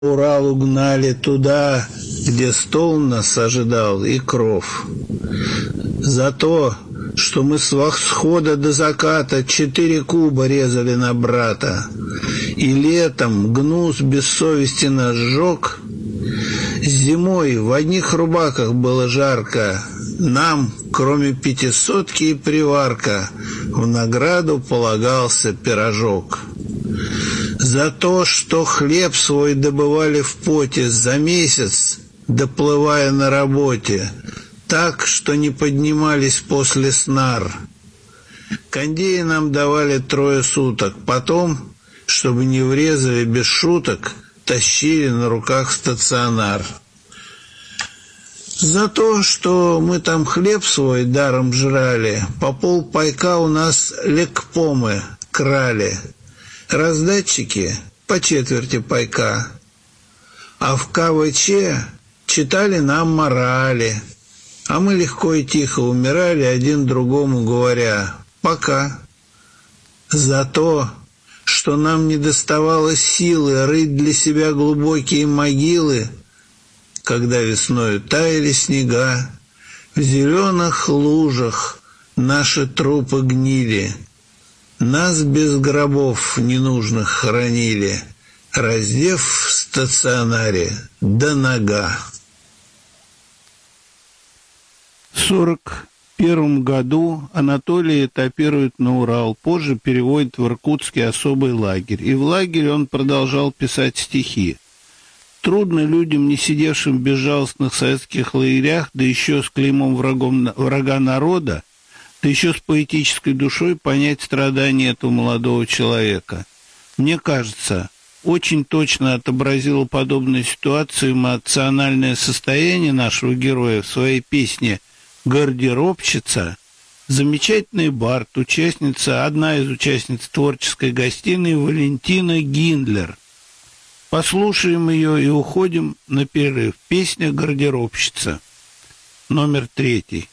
Урал угнали туда, где стол нас ожидал и кров. За то, что мы с восхода до заката 4 куба резали на брата, и летом гнус без совести нас сжег, зимой в одних рубаках было жарко, нам, кроме 500-ки и приварка, в награду полагался пирожок. За то, что хлеб свой добывали в поте за месяц, доплывая на работе, так, что не поднимались после снар. Кондеи нам давали 3 суток, потом, чтобы не врезали без шуток, тащили на руках стационар. За то, что мы там хлеб свой даром жрали, по полпайка у нас лекпомы крали, раздатчики по 1/4 пайка, а в КВЧ читали нам морали, а мы легко и тихо умирали, один другому говоря «пока». За то, что нам не доставало силы рыть для себя глубокие могилы, когда весною таяли снега, в зеленых лужах наши трупы гнили. Нас без гробов ненужных хоронили, раздев в стационаре до нога. В 1941 году Анатолий этапирует на Урал, позже переводит в Иркутский особый лагерь. И в лагере он продолжал писать стихи. Трудно людям, не сидевшим в безжалостных советских лагерях, да еще с клеймом врага народа, да еще с поэтической душой понять страдания этого молодого человека. Мне кажется, очень точно отобразило подобную ситуацию эмоциональное состояние нашего героя в своей песне «Гардеробщица». Замечательный бард, одна из участниц творческой гостиной Валентина Гиндлер. Послушаем ее и уходим на перерыв. Песня «Гардеробщица», номер 3.